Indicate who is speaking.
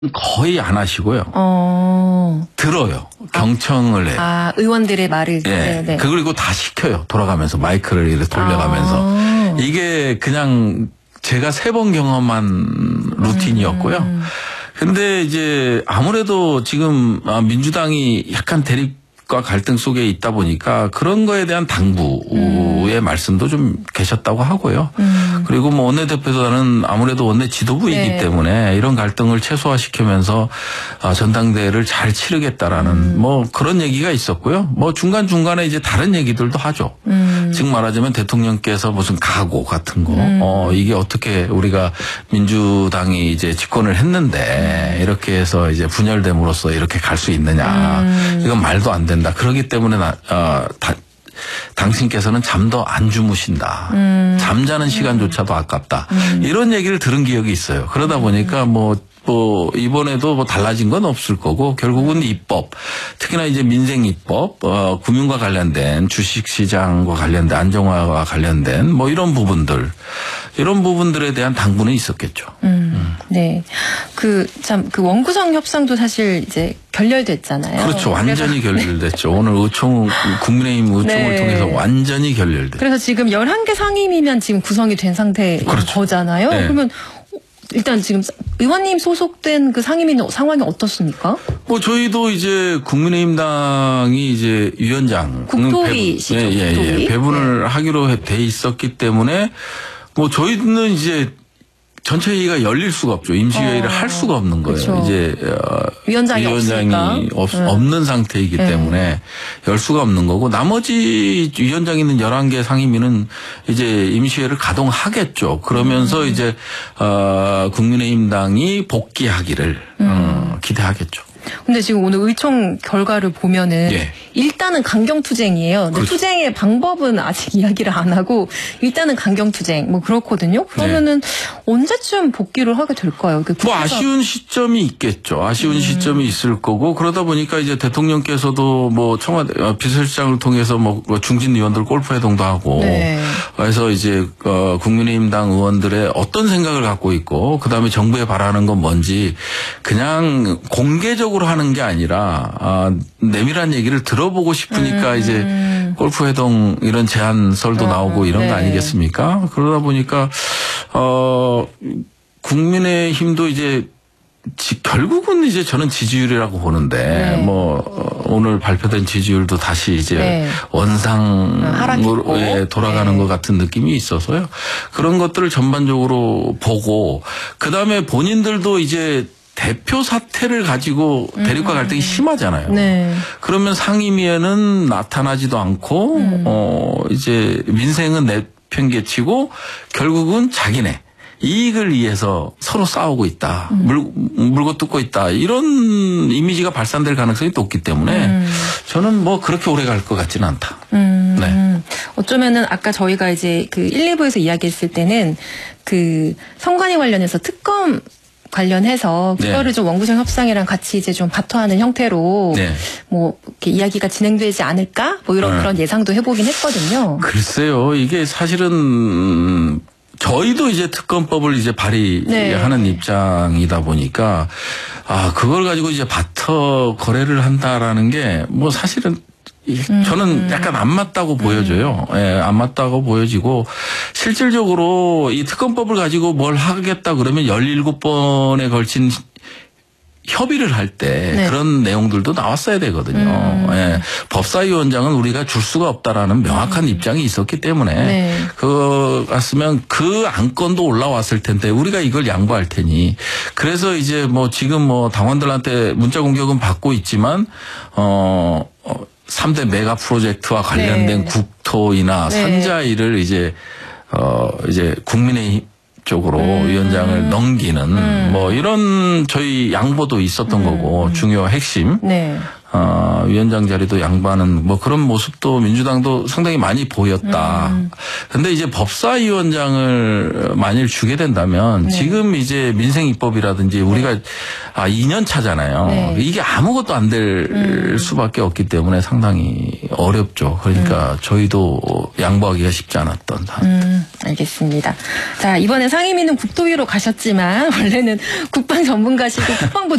Speaker 1: 거의 안 하시고요. 들어요. 경청을 해요.
Speaker 2: 아, 의원들의 말을.
Speaker 1: 예.
Speaker 2: 네.
Speaker 1: 그리고 다 시켜요. 돌아가면서 마이크를 이렇게 돌려가면서. 이게 그냥 제가 3번 경험한 루틴이었고요. 근데 이제 아무래도 지금 민주당이 약간 대립과 갈등 속에 있다 보니까 그런 거에 대한 당부의 말씀도 좀 계셨다고 하고요. 그리고 뭐 원내대표단은 아무래도 원내 지도부이기
Speaker 2: 네.
Speaker 1: 때문에 이런 갈등을 최소화시키면서 전당대회를 잘 치르겠다라는 뭐 그런 얘기가 있었고요. 뭐 중간중간에 이제 다른 얘기들도 하죠. 즉 말하자면 대통령께서 무슨 각오 같은 거, 이게 어떻게 우리가 민주당이 이제 집권을 했는데 이렇게 해서 이제 분열됨으로써 이렇게 갈 수 있느냐. 이건 말도 안 된다. 그렇기 때문에 당신께서는 잠도 안 주무신다. 잠자는 시간조차도 아깝다. 이런 얘기를 들은 기억이 있어요. 그러다 보니까 뭐 이번에도 뭐 달라진 건 없을 거고 결국은 입법, 특히나 이제 민생 입법, 금융과 관련된 주식시장과 관련된 안정화와 관련된 뭐 이런 부분들에 대한 당부는 있었겠죠.
Speaker 2: 네. 그 원구성 협상도 사실 이제 결렬됐잖아요.
Speaker 1: 그렇죠. 완전히 결렬됐죠. 오늘 국민의힘 의총을
Speaker 2: 네.
Speaker 1: 통해서 완전히 결렬됐죠.
Speaker 2: 그래서 지금 11개 상임위면 지금 구성이 된 상태인
Speaker 1: 그렇죠.
Speaker 2: 거잖아요.
Speaker 1: 네.
Speaker 2: 그러면 일단 지금 의원님 소속된 그 상임위는 상황이 어떻습니까?
Speaker 1: 뭐 저희도 이제 국민의힘당이 이제 위원장
Speaker 2: 국토위시죠. 국토위.
Speaker 1: 배분을 하기로 돼 있었기 때문에 뭐 저희는 이제 전체 회의가 열릴 수가 없죠. 임시회의를 할 수가 없는 거예요.
Speaker 2: 그렇죠.
Speaker 1: 이제
Speaker 2: 위원장이
Speaker 1: 없는 상태이기 때문에 열 수가 없는 거고 나머지 위원장 있는 11개 상임위는 이제 임시회를 가동하겠죠. 그러면서 이제 국민의힘당이 복귀하기를 기대하겠죠.
Speaker 2: 근데 지금 오늘 의총 결과를 보면은
Speaker 1: 예.
Speaker 2: 일단은 강경투쟁이에요. 근데
Speaker 1: 그렇죠.
Speaker 2: 투쟁의 방법은 아직 이야기를 안 하고 일단은 강경투쟁 뭐 그렇거든요. 그러면은 언제쯤 복귀를 하게 될까요?
Speaker 1: 뭐 아쉬운 시점이 있겠죠. 아쉬운 시점이 있을 거고 그러다 보니까 이제 대통령께서도 뭐 청와대 비서실장을 통해서 뭐 중진 의원들 골프 회동도 하고 그래서 이제 국민의힘당 의원들의 어떤 생각을 갖고 있고 그다음에 정부에 바라는 건 뭔지 그냥 공개적으로 하는 게 아니라 내밀한 얘기를 들어보고 싶으니까 이제 골프 회동 이런 제안설도 나오고 이런 거 아니겠습니까? 그러다 보니까 국민의힘도 이제 결국은 이제 저는 지지율이라고 보는데 뭐 오늘 발표된 지지율도 다시 이제 원상으로 돌아가는 것 같은 느낌이 있어서요. 그런 것들을 전반적으로 보고 그다음에 본인들도 이제 대표 사태를 가지고 대립과 갈등이 심하잖아요. 그러면 상임위에는 나타나지도 않고 이제 민생은 내팽개치고 결국은 자기네 이익을 위해서 서로 싸우고 있다. 물고 뜯고 있다. 이런 이미지가 발산될 가능성이 높기 때문에 저는 뭐 그렇게 오래 갈 것 같지는 않다. 네.
Speaker 2: 어쩌면은 아까 저희가 이제 그 1, 2부에서 이야기했을 때는 그 선관위 관련해서 특검 관련해서 그거를 좀 원구성 협상이랑 같이 이제 좀 바터하는 형태로 뭐 이렇게 이야기가 진행되지 않을까 뭐 이런 그런 예상도 해보긴 했거든요.
Speaker 1: 글쎄요, 이게 사실은 저희도 이제 특검법을 이제 발의하는 입장이다 보니까 그걸 가지고 이제 바터 거래를 한다라는 게 뭐 사실은 저는 약간 안 맞다고 보여져요. 안 맞다고 보여지고 실질적으로 이 특검법을 가지고 뭘 하겠다 그러면 17번에 걸친 협의를 할 때 그런 내용들도 나왔어야 되거든요. 법사위원장은 우리가 줄 수가 없다라는 명확한 입장이 있었기 때문에 그거 갔으면 그 안건도 올라왔을 텐데 우리가 이걸 양보할 테니 그래서 이제 뭐 지금 뭐 당원들한테 문자 공격은 받고 있지만 3대 메가 프로젝트와 관련된 국토이나 산자위를 이제 국민의힘 쪽으로 위원장을 넘기는 뭐 이런 저희 양보도 있었던 거고 중요 핵심 위원장 자리도 양보하는 뭐 그런 모습도 민주당도 상당히 많이 보였다. 근데 이제 법사위원장을 만일 주게 된다면 지금 이제 민생입법이라든지 우리가 2년 차잖아요. 이게 아무것도 안 될 수밖에 없기 때문에 상당히 어렵죠. 그러니까 저희도 양보하기가 쉽지 않았던.
Speaker 2: 알겠습니다. 자, 이번에 상임위는 국토위로 가셨지만 원래는 국방 전문가시고 국방부